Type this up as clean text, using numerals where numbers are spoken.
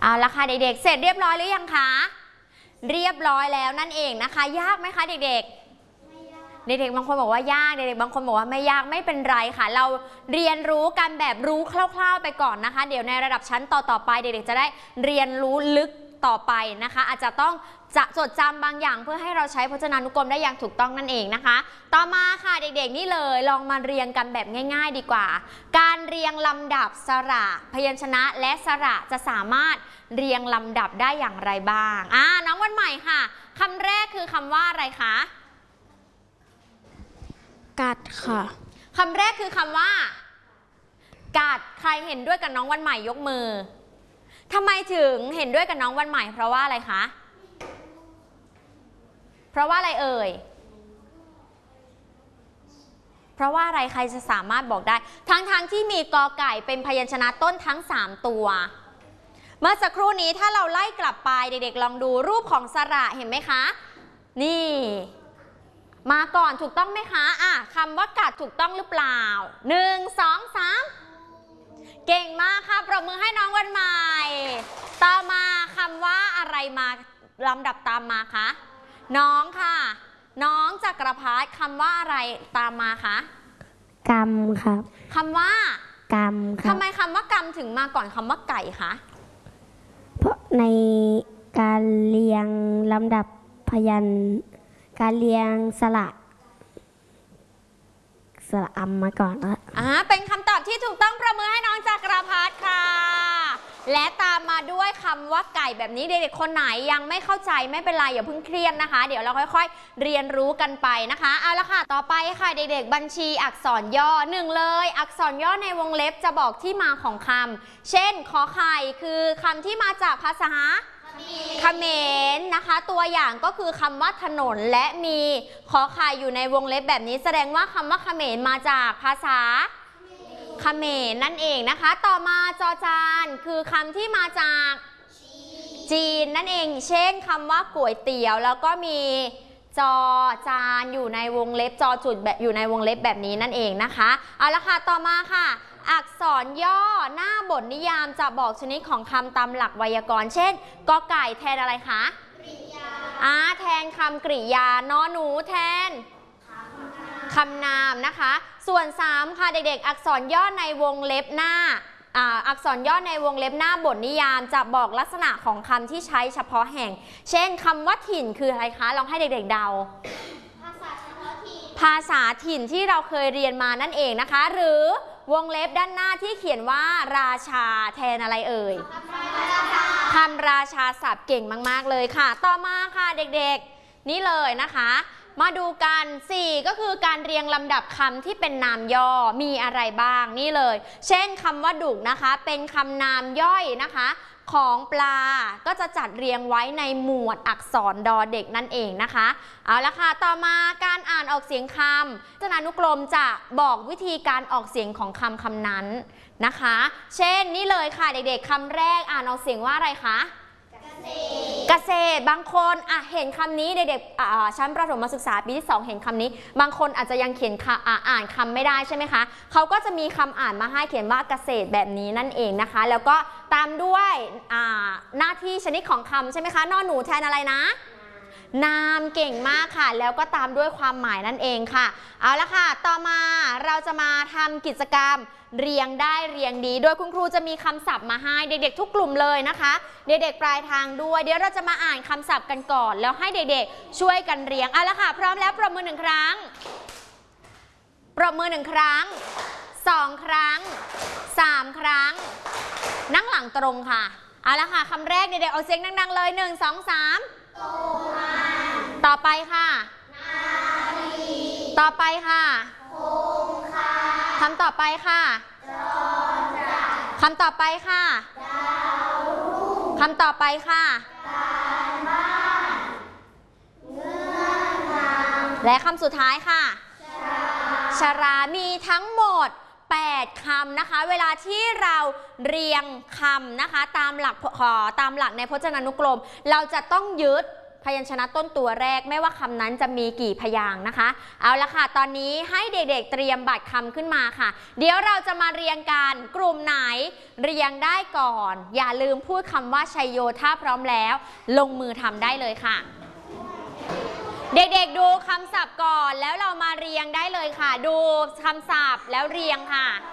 เอาละค่ะเด็กๆเสร็จเรียบร้อยหรือยังคะเรียบร้อยแล้วนั่นเองนะคะยากไหมคะเด็กๆเด็กๆบางคนบอกว่ายากเด็กๆบางคนบอกว่าไม่ยากไม่เป็นไรค่ะเราเรียนรู้กันแบบรู้คร่าวๆไปก่อนนะคะเดี๋ยวในระดับชั้นต่อๆไปเด็กๆจะได้เรียนรู้ลึกต่อไปนะคะอาจจะต้องจดจำบางอย่างเพื่อให้เราใช้พจนานุกรมได้อย่างถูกต้องนั่นเองนะคะต่อมาค่ะเด็กๆนี่เลยลองมาเรียงกันแบบง่ายๆดีกว่าการเรียงลำดับสระพยัญชนะและสระจะสามารถเรียงลำดับได้อย่างไรบ้างน้องวันใหม่ค่ะคำแรกคือคำว่าอะไรคะกัดค่ะคำแรกคือคำว่ากัดใครเห็นด้วยกับน้องวันใหม่ยกมือทำไมถึงเห็นด้วยกับน้องวันใหม่เพราะว่าอะไรคะเพราะว่าอะไรเอ่ยเพราะว่าอะไรใครจะสามารถบอกได้ทั้งที่มีกอไก่เป็นพยัญชนะต้นทั้ง3ตัวเมื่อสักครู่นี้ถ้าเราไล่กลับไปเด็กๆลองดูรูปของสระเห็นไหมคะนี่มาก่อนถูกต้องไหมคะคำว่ากัดถูกต้องหรือเปล่า1 2 3เก่งมากค่ะปรบมือให้น้องวันใหม่ต่อมาคำว่าอะไรมาลำดับตามมาคะน้องค่ะน้องจักรพัฒน์คำว่าอะไรตามมาคะกำครับคำว่ากำครับทำไมคำว่ากำถึงมาก่อนคำว่าไก่คะเพราะในการเรียงลำดับพยัญชนะการเรียงสระอัมมาก่อนแล้วเป็นคำตอบที่ถูกต้องประมือให้น้องจักรพัฒน์ค่ะและตามมาด้วยคำว่าไก่แบบนี้เด็กๆคนไหนยังไม่เข้าใจไม่เป็นไรอย่าเพิ่งเครียดนะคะเดี๋ยวเราค่อยๆเรียนรู้กันไปนะคะเอาละค่ะต่อไปค่ะเด็กๆบัญชีอักษรย่อ1เลยอักษรย่อในวงเล็บจะบอกที่มาของคำเช่นขอไข่คือคำที่มาจากภาษาเขมรนะคะตัวอย่างก็คือคำว่าถนนและมีขอไข่อยู่ในวงเล็บแบบนี้แสดงว่าคำว่าเขมรมาจากภาษาเขมรนั่นเองนะคะต่อมาจอจานคือคำที่มาจากจีนนั่นเองเช่นคำว่าก๋วยเตี๋ยวแล้วก็มีจอจานอยู่ในวงเล็บจอจุดแบบอยู่ในวงเล็บแบบนี้นั่นเองนะคะเอาละค่ะต่อมาค่ะอักษรย่อหน้าบทนิยามจะบอกชนิดของคำตามหลักไวยากรณ์เช่นกอไก่แทนอะไรคะกริยาแทนคำกริยานอหนูแทนคำนามนะคะส่วน3ค่ะเด็กๆอักษรย่อในวงเล็บหน้าอักษรย่อในวงเล็บหน้าบทนิยามจะบอกลักษณะของคำที่ใช้เฉพาะแห่งเช่นคำว่าถิ่นคืออะไรคะลองให้เด็กๆเดาภาษาเฉพาะถิ่นภาษาถิ่นที่เราเคยเรียนมานั่นเองนะคะหรือวงเล็บด้านหน้าที่เขียนว่าราชาแทนอะไรเอ่ยคำราชาศัพท์เก่งมากๆเลยค่ะต่อมาค่ะเด็กๆนี่เลยนะคะมาดูกัน4ก็คือการเรียงลำดับคำที่เป็นนามย่อมีอะไรบ้างนี่เลยเช่นคำว่าดุกนะคะเป็นคำนามย่อยนะคะของปลาก็จะจัดเรียงไว้ในหมวดอักษรดอเด็กนั่นเองนะคะเอาละค่ะต่อมาการอ่านออกเสียงคำพจนานุกรมจะบอกวิธีการออกเสียงของคำนั้นนะคะเช่นนี่เลยค่ะเด็กๆคำแรกอ่านออกเสียงว่าอะไรคะเกษตรบางคนเห็นคำนี้เด็กๆชั้นประถมศึกษาปีที่2เห็นคำนี้บางคนอาจจะยังเขียนอ่านคำไม่ได้ใช่ไหมคะเขาก็จะมีคำอ่านมาให้เขียนว่าเกษตรแบบนี้นั่นเองนะคะแล้วก็ตามด้วยหน้าที่ชนิดของคำใช่ไหมคะนอหนูแทนอะไรนะนามเก่งมากค่ะแล้วก็ตามด้วยความหมายนั่นเองค่ะเอาละค่ะต่อมาเราจะมาทำกิจกรรมเรียงได้เรียงดีโดยคุณครูจะมีคำศัพท์มาให้เด็กๆทุกกลุ่มเลยนะคะเด็กๆปลายทางด้วยเดี๋ยวเราจะมาอ่านคำศัพท์กันก่อนแล้วให้เด็กๆช่วยกันเรียงเอาละค่ะพร้อมแล้วปรบมือ1ครั้งปรบมือ1ครั้ง2ครั้ง3ครั้งนั่งหลังตรงค่ะเอาละค่ะคำแรกเด็กๆเอาเสียงดังๆเลย1 2 3ต่อไปค่ะต่อไปค่ะคำต่อไปค่ะคำต่อไปค่ะคำต่อไปค่ะและคำสุดท้ายค่ะชรามีทั้งหมด8คำนะคะเวลาที่เราเรียงคำนะคะตามหลักในพจนานุกรมเราจะต้องยึดพยัญชนะต้นตัวแรกไม่ว่าคำนั้นจะมีกี่พยางค์นะคะเอาละค่ะตอนนี้ให้เด็กๆเตรียมบัตรคำขึ้นมาค่ะเดี๋ยวเราจะมาเรียงกันกลุ่มไหนเรียงได้ก่อนอย่าลืมพูดคำว่าชัยโยถ้าพร้อมแล้วลงมือทำได้เลยค่ะเด็กๆดูคำศัพท์ก่อนแล้วเรามาเรียงได้เลยค่ะดูคำศัพท์แล้วเรียงค่ะ